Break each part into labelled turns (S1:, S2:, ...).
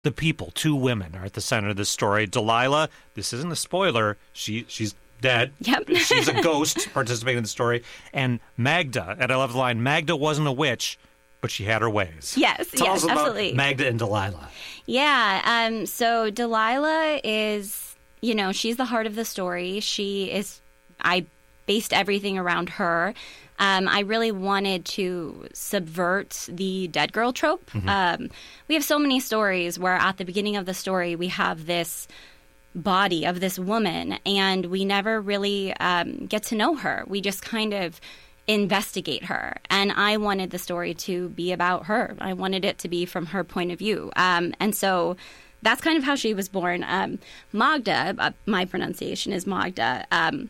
S1: The people, two women, are at the center of this story. Delilah, this isn't a spoiler, she's dead.
S2: Yep.
S1: She's a ghost participating in the story. And Magda, and I love the line, Magda wasn't a witch, but she had her ways.
S2: Yes,
S1: Tell us about
S2: absolutely.
S1: Magda and Delilah.
S2: Yeah, so Delilah is, she's the heart of the story. I based everything around her. I really wanted to subvert the dead girl trope.
S1: Mm-hmm.
S2: We have so many stories where at the beginning of the story we have this body of this woman and we never really get to know her. We just kind of investigate her. And I wanted the story to be about her. I wanted it to be from her point of view. And so that's kind of how she was born. Magda, my pronunciation is Magda.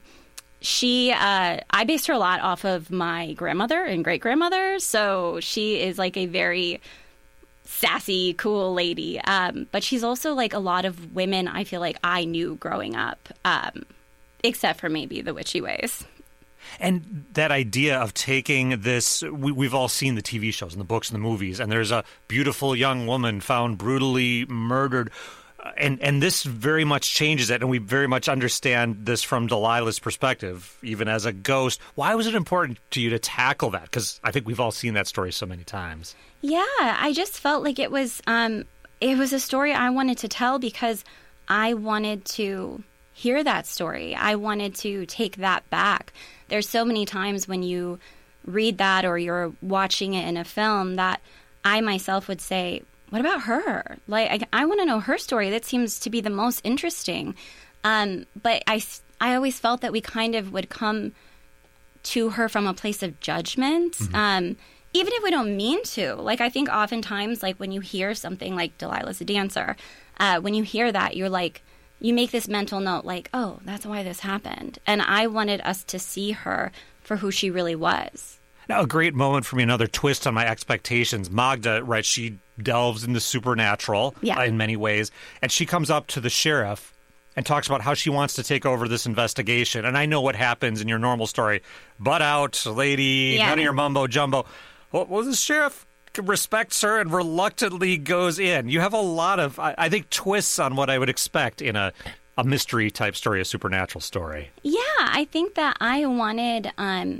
S2: I based her a lot off of my grandmother and great-grandmother, so she is like a very sassy, cool lady. But she's also like a lot of women I feel like I knew growing up, except for maybe the witchy ways.
S1: And that idea of taking this, we've all seen the TV shows and the books and the movies, and there's a beautiful young woman found brutally murdered. And this very much changes it, and we very much understand this from Delilah's perspective, even as a ghost. Why was it important to you to tackle that? Because I think we've all seen that story so many times.
S2: Yeah, I just felt like it was a story I wanted to tell because I wanted to hear that story. I wanted to take that back. There's so many times when you read that or you're watching it in a film that I myself would say, what about her? Like, I want to know her story. That seems to be the most interesting. But I always felt that we kind of would come to her from a place of judgment, even if we don't mean to. Like, I think oftentimes, like, when you hear something like Delilah's a dancer, when you hear that, you're like, you make this mental note, like, oh, that's why this happened. And I wanted us to see her for who she really was.
S1: Now, a great moment for me, another twist on my expectations. Magda, right, she delves into supernatural in many ways, and she comes up to the sheriff and talks about how she wants to take over this investigation. And I know what happens in your normal story. Butt out, lady, none of your mumbo-jumbo. Well, the sheriff respects her and reluctantly goes in. You have a lot of, I think, twists on what I would expect in a mystery-type story, a supernatural story. Yeah,
S2: I think that I wanted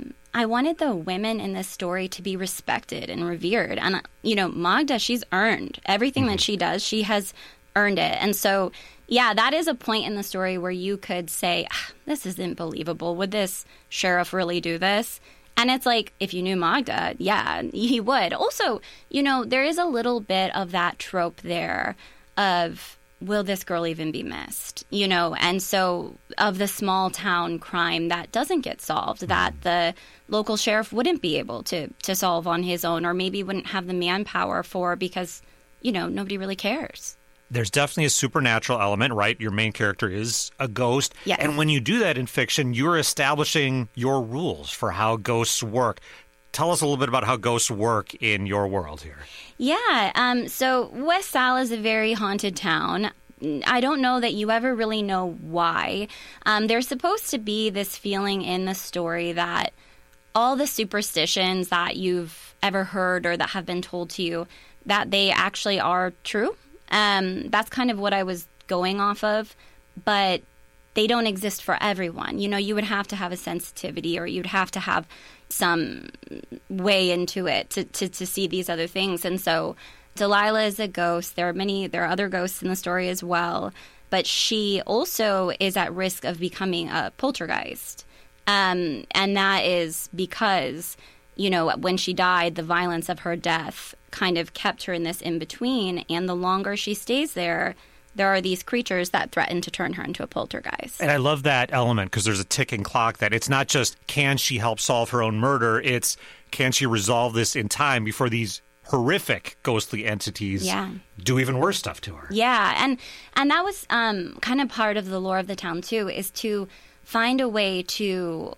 S2: the women in this story to be respected and revered. And, Magda, she's earned everything that she does. She has earned it. And so, yeah, that is a point in the story where you could say, this isn't believable. Would this sheriff really do this? And it's like, if you knew Magda, yeah, he would. Also, there is a little bit of that trope there of, will this girl even be missed? And so of the small town crime that doesn't get solved, that the local sheriff wouldn't be able to solve on his own, or maybe wouldn't have the manpower for because, nobody really cares.
S1: There's definitely a supernatural element, right? Your main character is a ghost.
S2: Yes.
S1: And when you do that in fiction, you're establishing your rules for how ghosts work. Tell us a little bit about how ghosts work in your world here.
S2: Yeah, so West Sal is a very haunted town. I don't know that you ever really know why. There's supposed to be this feeling in the story that all the superstitions that you've ever heard or that have been told to you, that they actually are true. That's kind of what I was going off of, but they don't exist for everyone. You would have to have a sensitivity, or you'd have to have some way into it to see these other things. And so Delilah is a ghost. There are other ghosts in the story as well, but she also is at risk of becoming a poltergeist. And that is because, when she died, the violence of her death kind of kept her in this in-between. And the longer she stays there are these creatures that threaten to turn her into a poltergeist.
S1: And I love that element because there's a ticking clock that it's not just can she help solve her own murder, it's can she resolve this in time before these horrific ghostly entities do even worse stuff to her.
S2: Yeah, and that was kind of part of the lore of the town too, is to find a way to,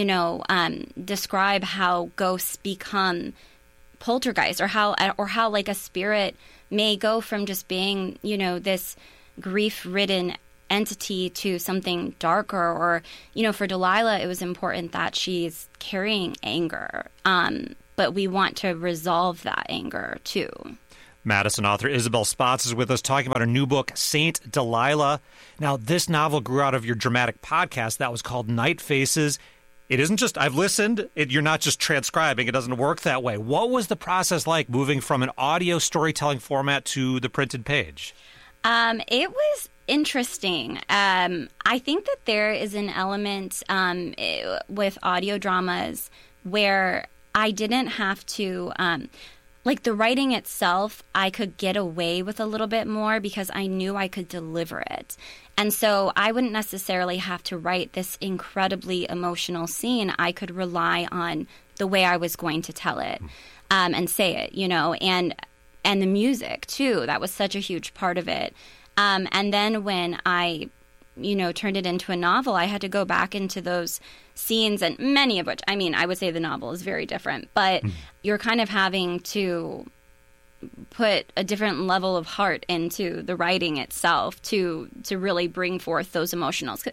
S2: describe how ghosts become poltergeist, or how like a spirit may go from just being, this grief-ridden entity to something darker. Or, for Delilah, it was important that she's carrying anger. But we want to resolve that anger, too.
S1: Madison author Isabel Spotts is with us talking about her new book, Saint Delilah. Now, this novel grew out of your dramatic podcast that was called Night Faces. It isn't just, I've listened, you're not just transcribing. It doesn't work that way. What was the process like moving from an audio storytelling format to the printed page?
S2: It was interesting. I think that there is an element with audio dramas where I didn't have to... like the writing itself, I could get away with a little bit more because I knew I could deliver it. And so I wouldn't necessarily have to write this incredibly emotional scene. I could rely on the way I was going to tell it and say it, and the music too. That was such a huge part of it. And then when I, turned it into a novel, I had to go back into those scenes, and many of which, I would say the novel is very different, but you're kind of having to put a different level of heart into the writing itself to really bring forth those emotionals.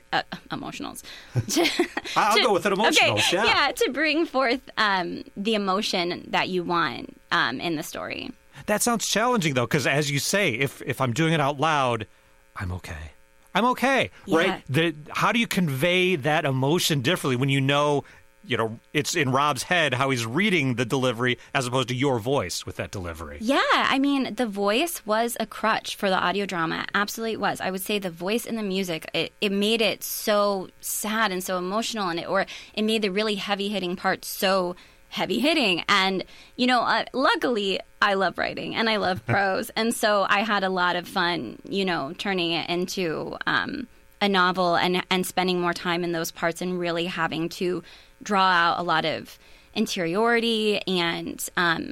S1: I'll go with it, emotionals,
S2: okay, yeah, to bring forth the emotion that you want in the story.
S1: That sounds challenging, though, because as you say, if I'm doing it out loud, I'm okay. I'm okay, right? How do you convey that emotion differently when it's in Rob's head how he's reading the delivery as opposed to your voice with that delivery?
S2: Yeah, the voice was a crutch for the audio drama. Absolutely was. I would say the voice and the music, it made it so sad and so emotional, or it made the really heavy-hitting parts so heavy-hitting. And, luckily, I love writing and I love prose. And so I had a lot of fun, turning it into a novel and spending more time in those parts and really having to draw out a lot of interiority and,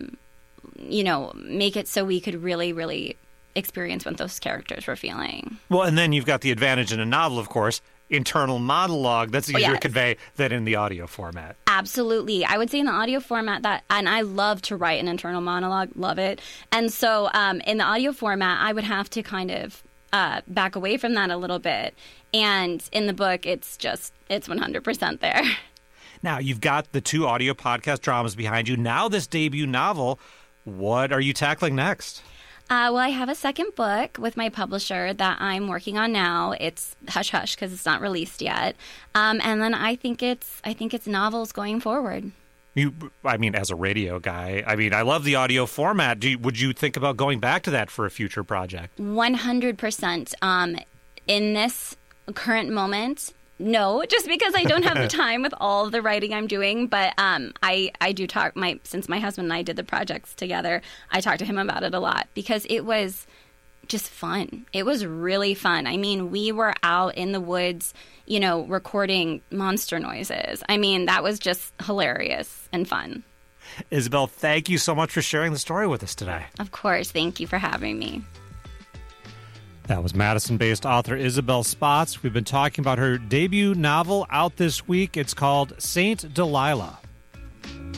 S2: make it so we could really, really experience what those characters were feeling.
S1: Well, and then you've got the advantage in a novel, of course, internal monologue that's easier to convey than in the audio format.
S2: Absolutely. I would say in the audio format and I love to write an internal monologue, love it. And so in the audio format, I would have to kind of back away from that a little bit. And in the book, it's 100% there.
S1: Now, you've got the 2 audio podcast dramas behind you. Now this debut novel, what are you tackling next?
S2: Well, I have a second book with my publisher that I'm working on now. It's hush hush because it's not released yet. And then I think it's novels going forward.
S1: As a radio guy, I love the audio format. Would you think about going back to that for a future project?
S2: 100%. In this current moment, no, just because I don't have the time with all the writing I'm doing. But I do talk, since my husband and I did the projects together, I talked to him about it a lot because it was just fun. It was really fun. We were out in the woods, recording monster noises. That was just hilarious and fun.
S1: Isabel, thank you so much for sharing the story with us today.
S2: Of course. Thank you for having me.
S1: That was Madison-based author Isabel Spotts. We've been talking about her debut novel out this week. It's called Saint Delilah.